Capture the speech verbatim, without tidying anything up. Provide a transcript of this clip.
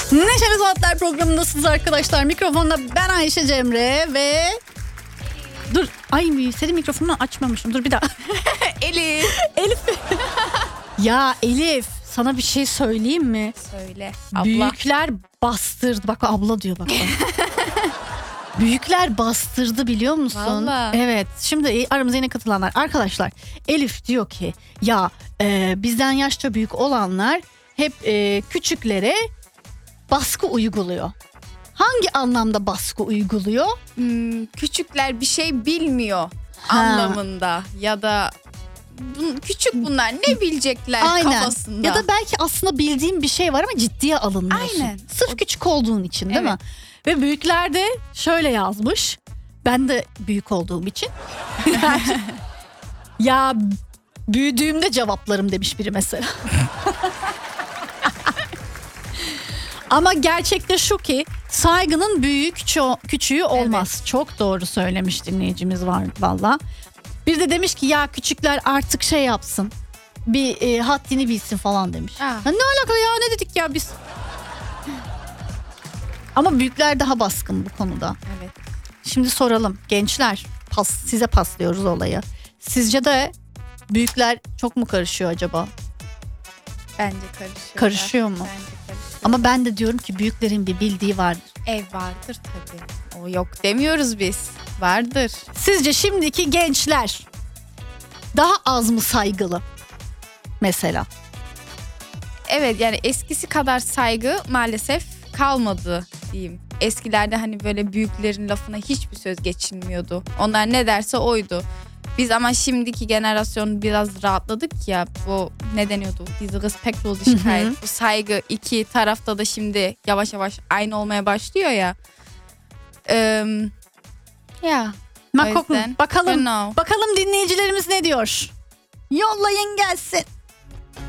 Neşeli Saatler programındasınız arkadaşlar. Mikrofonda ben Ayşe Cemre ve... Dur, ay senin mikrofonunu açmamışım. Dur bir daha. Elif. Elif. Ya Elif, sana bir şey söyleyeyim mi? Söyle. Abla. Büyükler bastırdı. Bak abla diyor bak. Büyükler bastırdı biliyor musun? Vallahi. Evet. Şimdi aramıza yeni katılanlar. Arkadaşlar Elif diyor ki ya e, bizden yaşça büyük olanlar hep e, küçüklere baskı uyguluyor. Hangi anlamda baskı uyguluyor? Hmm, küçükler bir şey bilmiyor Ha. anlamında ya da bun, küçük bunlar ne bilecekler Aynen. kafasında. Ya da belki aslında bildiğin bir şey var ama ciddiye alınmıyorsun. Aynen. Sırf O... küçük olduğun için değil Evet. mi? Ve büyükler de şöyle yazmış. Ben de büyük olduğum için. Ya büyüdüğümde cevaplarım demiş biri mesela. Ama gerçekte şu ki saygının büyüğü küçüğü, küçüğü olmaz. Evet. Çok doğru söylemiş dinleyicimiz var valla. Bir de demiş ki ya küçükler artık şey yapsın. Bir e, haddini bilsin falan demiş. Ya ne alaka ya, ne dedik ya biz? Ama büyükler daha baskın bu konuda. Evet. Şimdi soralım gençler, pas, size paslıyoruz olayı. Sizce de büyükler çok mu karışıyor acaba? Bence karışıyor. Karışıyor mu? Bence karışıyor. Ama ben de diyorum ki büyüklerin bir bildiği vardır. Ev vardır tabii. O yok demiyoruz biz. Vardır. Sizce şimdiki gençler daha az mı saygılı mesela? Evet, yani eskisi kadar saygı maalesef kalmadı diyeyim. Eskilerde hani böyle büyüklerin lafına hiçbir söz geçilmiyordu. Onlar ne derse oydu. Biz ama şimdiki generasyon biraz rahatladık ya, bu ne deniyordu? Diese respektloze şikayet. Bu saygı iki tarafta da şimdi yavaş yavaş aynı olmaya başlıyor ya. Ee, ya. Bak, bakalım, you know. bakalım dinleyicilerimiz ne diyor? Yollayın gelsin.